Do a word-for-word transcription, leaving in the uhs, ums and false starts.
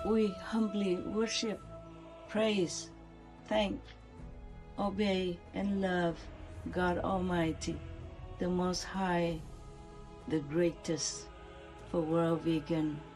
We humbly worship, praise, thank, obey, and love God Almighty, the Most High, the greatest, for World Vegan